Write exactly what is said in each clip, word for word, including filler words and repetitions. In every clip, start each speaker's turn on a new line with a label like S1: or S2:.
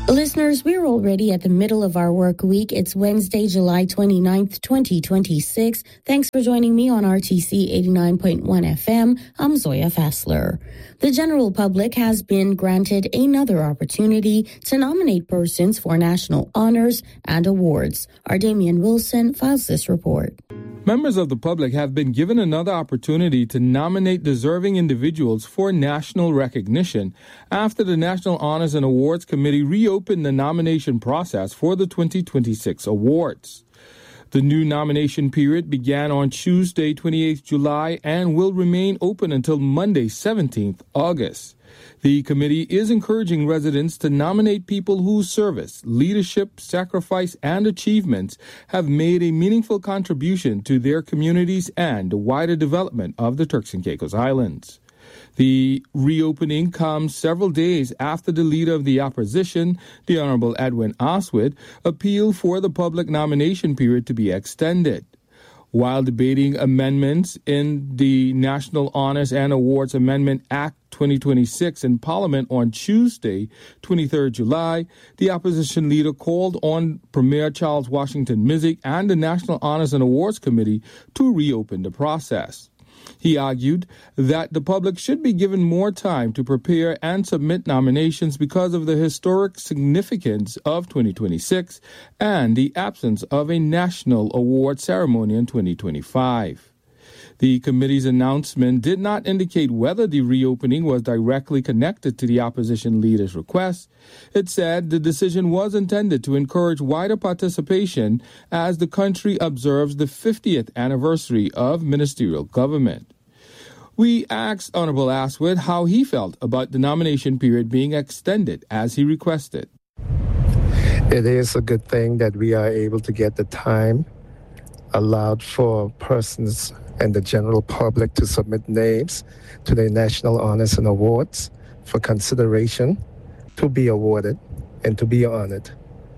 S1: Listeners, we're already at the middle of our work week. It's Wednesday, July twenty-ninth, twenty twenty-six. Thanks for joining me on R T C eighty-nine point one F M. I'm Zoya Fassler. The general public has been granted another opportunity to nominate persons for national honors and awards. Our Damian Wilson files this report.
S2: Members of the public have been given another opportunity to nominate deserving individuals for national recognition after the National Honors and Awards Committee reopened the nomination process for the twenty twenty-six awards. The new nomination period began on Tuesday, twenty-eighth of July, and will remain open until Monday, seventeenth of August. The committee is encouraging residents to nominate people whose service, leadership, sacrifice, and achievements have made a meaningful contribution to their communities and the wider development of the Turks and Caicos Islands. The reopening comes several days after the leader of the opposition, the Honorable Edwin Oswald, appealed for the public nomination period to be extended. While debating amendments in the National Honors and Awards Amendment Act twenty twenty-six in Parliament on Tuesday, twenty-third of July, the opposition leader called on Premier Charles Washington Mizik and the National Honors and Awards Committee to reopen the process. He argued that the public should be given more time to prepare and submit nominations because of the historic significance of twenty twenty-six and the absence of a national award ceremony in twenty twenty-five. The committee's announcement did not indicate whether the reopening was directly connected to the opposition leader's request. It said the decision was intended to encourage wider participation as the country observes the fiftieth anniversary of ministerial government. We asked Honorable Oswald how he felt about the nomination period being extended as he requested.
S3: It is a good thing that we are able to get the time allowed for persons and the general public to submit names to the National Honors and Awards for consideration to be awarded and to be honored.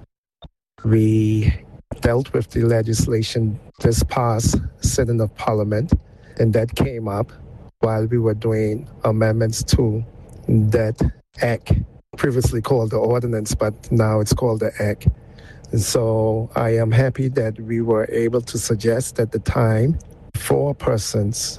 S3: We dealt with the legislation this past sitting of Parliament, and that came up while we were doing amendments to that act, previously called the ordinance, but now it's called the act. And so I am happy that we were able to suggest at the time for persons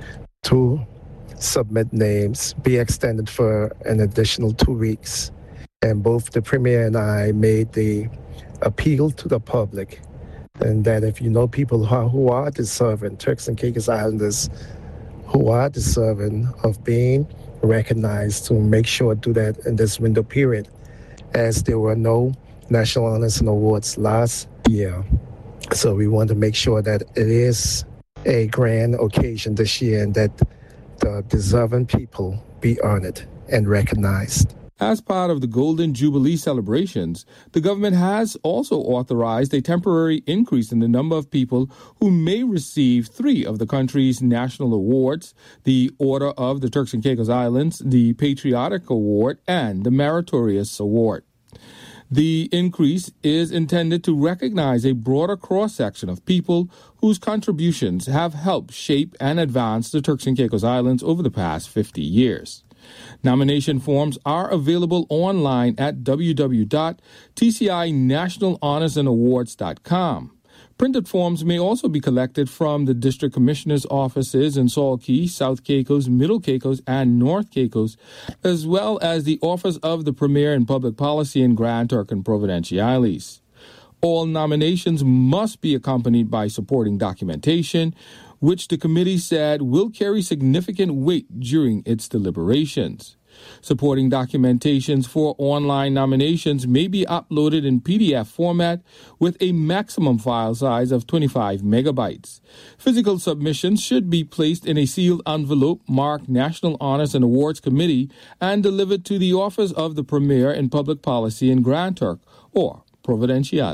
S3: to submit names be extended for an additional two weeks. And both the Premier and I made the appeal to the public, and that if you know people who are, who are deserving, Turks and Caicos Islanders who are deserving of being recognized, to make sure to do that in this window period, as there were no National Honors and Awards last year. So we want to make sure that it is a grand occasion this year and that the deserving people be honored and recognized.
S2: As part of the Golden Jubilee celebrations, the government has also authorized a temporary increase in the number of people who may receive three of the country's national awards: the Order of the Turks and Caicos Islands, the Patriotic Award, and the Meritorious Award. The increase is intended to recognize a broader cross-section of people whose contributions have helped shape and advance the Turks and Caicos Islands over the past fifty years. Nomination forms are available online at w w w dot t c i national honors and awards dot com. Printed forms may also be collected from the District Commissioner's offices in Salt Cay, South Caicos, Middle Caicos, and North Caicos, as well as the Office of the Premier in Public Policy in Grand Turk and Providenciales. All nominations must be accompanied by supporting documentation, which the committee said will carry significant weight during its deliberations. Supporting documentations for online nominations may be uploaded in P D F format with a maximum file size of twenty-five megabytes. Physical submissions should be placed in a sealed envelope marked National Honors and Awards Committee and delivered to the Office of the Premier in Public Policy in Grand Turk or Providenciales.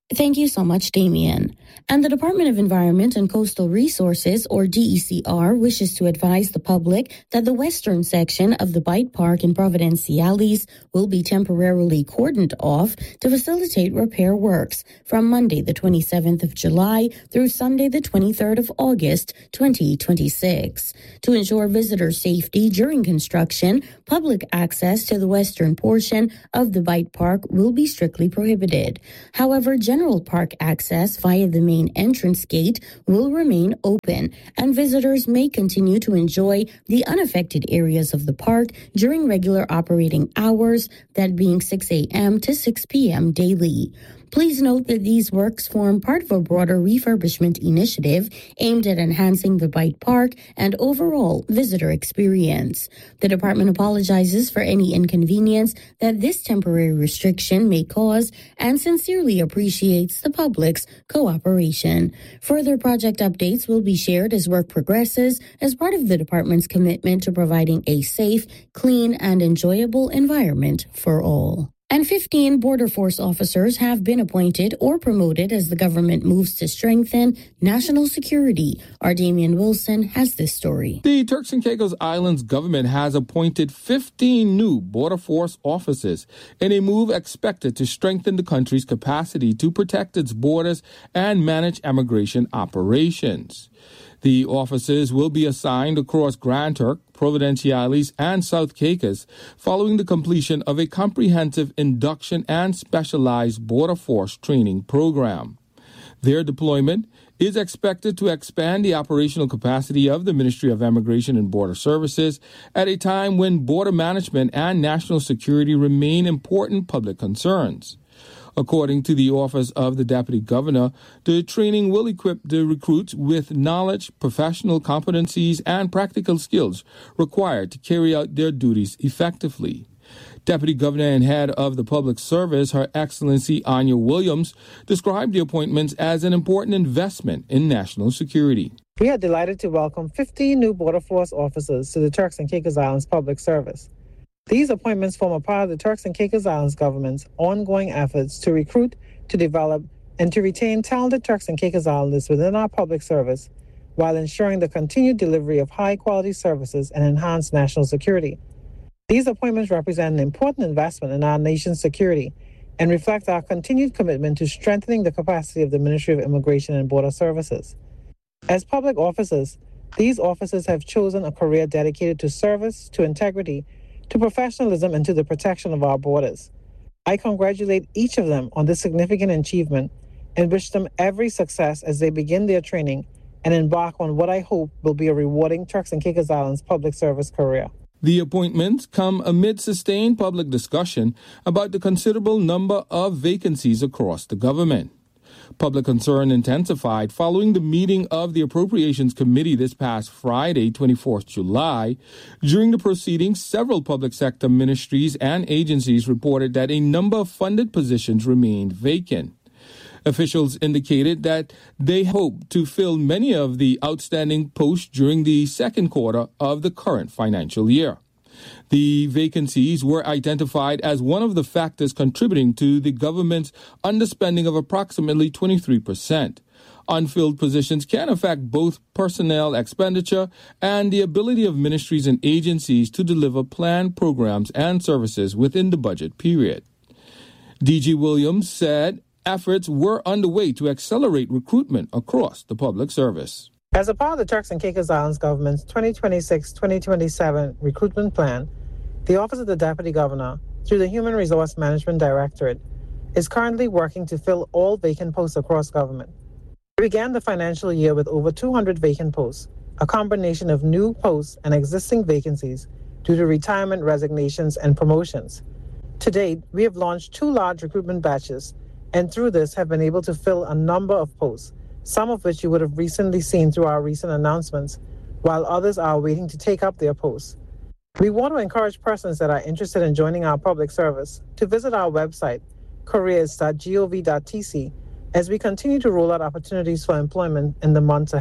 S1: Thank you so much, Damien. And the Department of Environment and Coastal Resources, or D E C R, wishes to advise the public that the western section of the Bite Park in Providenciales will be temporarily cordoned off to facilitate repair works from Monday the twenty-seventh of July through Sunday the twenty-third of August, twenty twenty-six. To ensure visitor safety during construction, public access to the western portion of the Bite Park will be strictly prohibited. However, general park access via the main entrance gate will remain open, and visitors may continue to enjoy the unaffected areas of the park during regular operating hours, that being six a.m. to six p.m. daily. Please note that these works form part of a broader refurbishment initiative aimed at enhancing the Bite Park and overall visitor experience. The department apologizes for any inconvenience that this temporary restriction may cause and sincerely appreciates the public's cooperation. Further project updates will be shared as work progresses as part of the department's commitment to providing a safe, clean, and enjoyable environment for all. And fifteen Border Force officers have been appointed or promoted as the government moves to strengthen national security. Our Damian Wilson has this story.
S2: The Turks and Caicos Islands government has appointed fifteen new Border Force officers in a move expected to strengthen the country's capacity to protect its borders and manage immigration operations. The officers will be assigned across Grand Turk, Providenciales, and South Caicos following the completion of a comprehensive induction and specialized border force training program. Their deployment is expected to expand the operational capacity of the Ministry of Immigration and Border Services at a time when border management and national security remain important public concerns. According to the Office of the Deputy Governor, the training will equip the recruits with knowledge, professional competencies, and practical skills required to carry out their duties effectively. Deputy Governor and Head of the Public Service, Her Excellency Anya Williams, described the appointments as an important investment in national security.
S4: We are delighted to welcome fifteen new Border Force officers to the Turks and Caicos Islands Public Service. These appointments form a part of the Turks and Caicos Islands government's ongoing efforts to recruit, to develop, and to retain talented Turks and Caicos Islanders within our public service, while ensuring the continued delivery of high-quality services and enhanced national security. These appointments represent an important investment in our nation's security and reflect our continued commitment to strengthening the capacity of the Ministry of Immigration and Border Services. As public officers, these officers have chosen a career dedicated to service, to integrity, to professionalism, and to the protection of our borders. I congratulate each of them on this significant achievement and wish them every success as they begin their training and embark on what I hope will be a rewarding Turks and Caicos Islands public service career.
S2: The appointments come amid sustained public discussion about the considerable number of vacancies across the government. Public concern intensified following the meeting of the Appropriations Committee this past Friday, twenty-fourth of July. During the proceedings, several public sector ministries and agencies reported that a number of funded positions remained vacant. Officials indicated that they hope to fill many of the outstanding posts during the second quarter of the current financial year. The vacancies were identified as one of the factors contributing to the government's underspending of approximately twenty-three percent. Unfilled positions can affect both personnel expenditure and the ability of ministries and agencies to deliver planned programs and services within the budget period. D G Williams said efforts were underway to accelerate recruitment across the public service.
S4: As a part of the Turks and Caicos Islands government's twenty twenty-six to twenty twenty-seven recruitment plan, the Office of the Deputy Governor, through the Human Resource Management Directorate, is currently working to fill all vacant posts across government. We began the financial year with over two hundred vacant posts, a combination of new posts and existing vacancies due to retirement, resignations, and promotions. To date, we have launched two large recruitment batches, and through this have been able to fill a number of posts, some of which you would have recently seen through our recent announcements, while others are waiting to take up their posts. We want to encourage persons that are interested in joining our public service to visit our website, careers dot gov dot t c, as we continue to roll out opportunities for employment in the months ahead.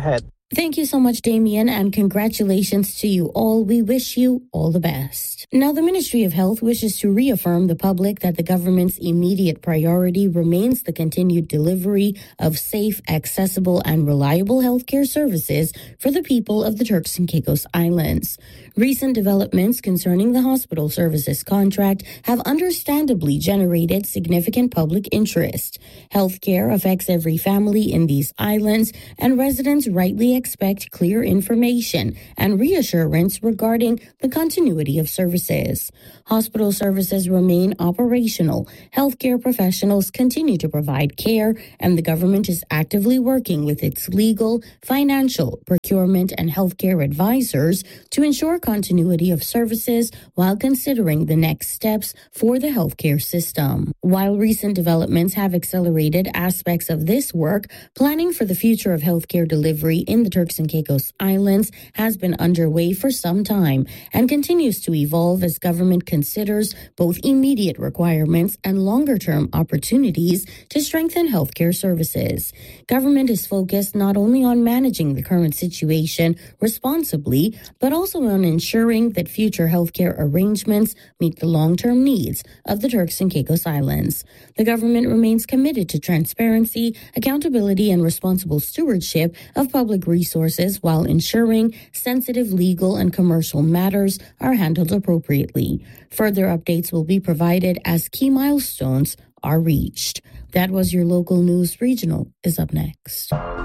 S1: Thank you so much, Damien, and congratulations to you all. We wish you all the best. Now, the Ministry of Health wishes to reaffirm the public that the government's immediate priority remains the continued delivery of safe, accessible, and reliable healthcare services for the people of the Turks and Caicos Islands. Recent developments concerning the hospital services contract have understandably generated significant public interest. Healthcare affects every family in these islands, and residents rightly expect clear information and reassurance regarding the continuity of services. Hospital services remain operational. Healthcare professionals continue to provide care, and the government is actively working with its legal, financial, procurement, and healthcare advisors to ensure continuity of services while considering the next steps for the healthcare system. While recent developments have accelerated aspects of this work, planning for the future of healthcare delivery in the Turks and Caicos Islands has been underway for some time and continues to evolve as government considers both immediate requirements and longer-term opportunities to strengthen healthcare services. Government is focused not only on managing the current situation responsibly, but also on ensuring that future healthcare arrangements meet the long-term needs of the Turks and Caicos Islands. The government remains committed to transparency, accountability, and responsible stewardship of public resources while ensuring sensitive legal and commercial matters are handled appropriately. Further updates will be provided as key milestones are reached. That was your local news. Regional is up next.